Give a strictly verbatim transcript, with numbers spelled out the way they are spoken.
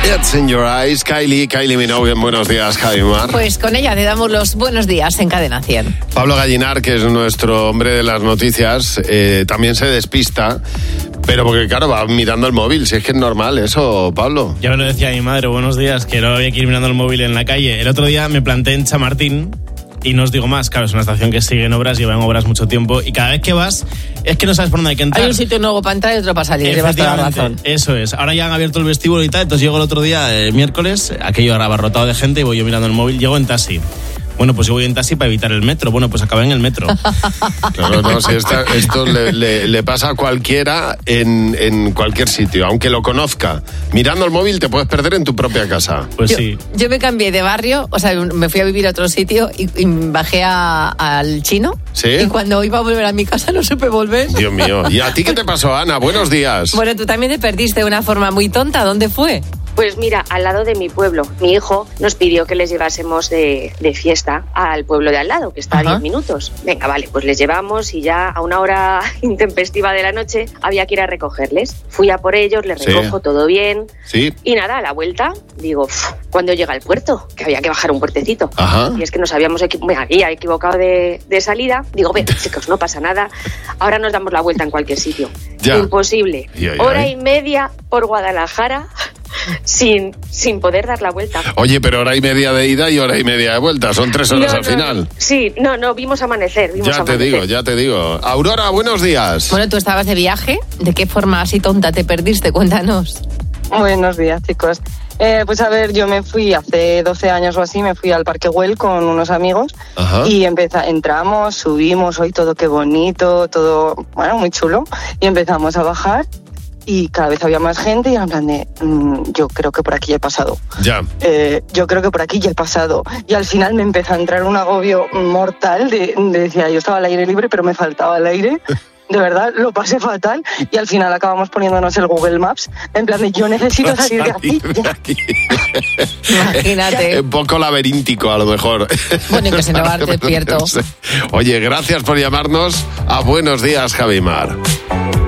It's in your eyes, Kylie, Kylie Minogue. Buenos días, Javi Mar. Pues con ella te damos los buenos días en Cadena cien. Pablo Gallinar, que es nuestro hombre de las noticias, eh, también se despista, pero porque claro, va mirando el móvil, si es que es normal eso, Pablo. Ya me lo decía mi madre, buenos días, que no había que ir mirando el móvil en la calle. El otro día me planté en Chamartín. Y no os digo más, claro, es una estación que sigue en obras, lleva en obras mucho tiempo, y cada vez que vas, es que no sabes por dónde hay que entrar. Hay un sitio nuevo para entrar y otro para salir, llevas toda la razón. Eso es, ahora ya han abierto el vestíbulo y tal, entonces llego el otro día, el miércoles, aquello abarrotado de gente, y voy yo mirando el móvil, llego en taxi. Bueno, pues yo voy en taxi para evitar el metro. Bueno, pues acabé en el metro. Claro, no, si esta, esto le, le, le pasa a cualquiera en, en cualquier sitio, aunque lo conozca. Mirando el móvil te puedes perder en tu propia casa. Pues yo, sí. Yo me cambié de barrio, o sea, me fui a vivir a otro sitio y, y bajé a, al Chino. ¿Sí? Y cuando iba a volver a mi casa no supe volver. Dios mío. ¿Y a ti qué te pasó, Ana? Buenos días. Bueno, tú también te perdiste de una forma muy tonta. ¿Dónde fue? Pues mira, al lado de mi pueblo. Mi hijo nos pidió que les llevásemos de, de fiesta al pueblo de al lado, que está a diez minutos. Venga, vale, pues les llevamos y ya a una hora intempestiva de la noche había que ir a recogerles. Fui a por ellos, les recojo, sí. Todo bien. Sí. Y nada, a la vuelta, digo, ¿cuándo llega el puerto? Que había que bajar un puertecito. Ajá. Y es que nos habíamos equi- me había equivocado de, de salida. Digo, ven, chicos, no pasa nada. Ahora nos damos la vuelta en cualquier sitio. Ya. Imposible. Y, ay, hora ay. y media por Guadalajara sin, sin poder dar la vuelta. Oye, pero hora y media de ida y hora y media de vuelta. Son tres horas no, al no, final. Sí, no, no, vimos amanecer. Vimos Ya te amanecer. digo, ya te digo. Aurora, buenos días. Bueno, tú estabas de viaje. ¿De qué forma así tonta te perdiste? Cuéntanos. Buenos días, chicos. Eh, pues a ver, yo me fui hace doce años o así, me fui al Parque Güell con unos amigos. Ajá. Y empeza, entramos, subimos, hoy todo qué bonito, todo, bueno, muy chulo. Y empezamos a bajar y cada vez había más gente y era en plan de, mmm, yo creo que por aquí ya he pasado. Ya. Eh, yo creo que por aquí ya he pasado. Y al final me empezó a entrar un agobio mortal de, de decía, yo estaba al aire libre, pero me faltaba el aire. De verdad, lo pasé fatal y al final acabamos poniéndonos el Google Maps en plan de yo necesito salir de aquí. De aquí. Imagínate. Un poco laberíntico a lo mejor. Bueno, y que se no va despierto. Oye, gracias por llamarnos a Buenos Días, Javi Mar.